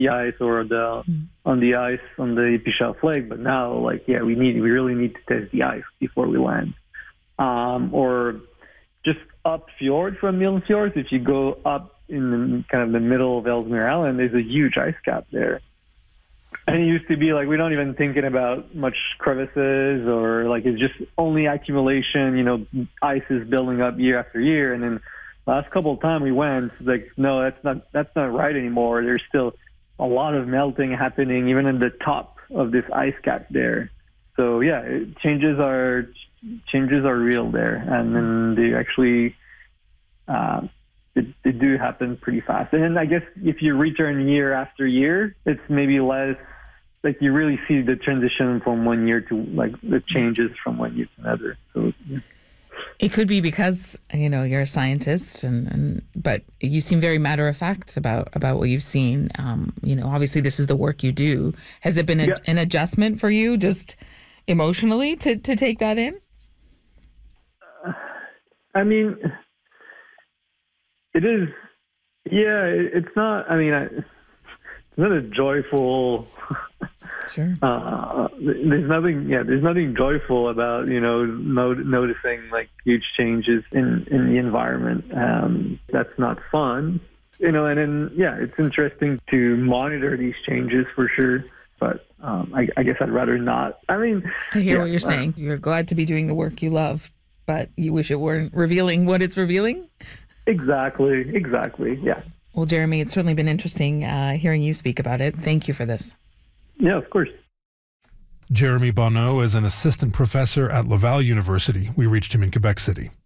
ice or on the ice on the Ipishelf Lake. But now, like, yeah, we really need to test the ice before we land. Or just up fjord from Milne Fjord, if you go up in the, kind of the middle of Ellesmere Island, there's a huge ice cap there. And it used to be like, we don't even thinking about much crevices or like, it's just only accumulation, you know, ice is building up year after year. And then last couple of times we went, like, no, that's not right anymore. There's still a lot of melting happening, even in the top of this ice cap there. So yeah, changes are real there. And then they actually, they do happen pretty fast. And then I guess if you return year after year, it's maybe less, like you really see the transition from one year to like the changes from one year to another. So yeah. It could be because, you know, you're a scientist, but you seem very matter of fact about what you've seen. You know, obviously this is the work you do. Has it been an adjustment for you just emotionally to take that in? I mean, it is, yeah, it's not, I mean, it's not a joyful, sure. There's nothing joyful about, you know, noticing like huge changes in the environment. That's not fun, you know, and then, yeah, it's interesting to monitor these changes for sure. But I guess I'd rather not. I mean, I hear what you're saying. You're glad to be doing the work you love, but you wish it weren't revealing what it's revealing? Exactly, yeah. Well, Jeremy, it's certainly been interesting hearing you speak about it. Thank you for this. Yeah, of course. Jeremy Bonneau is an assistant professor at Laval University. We reached him in Quebec City.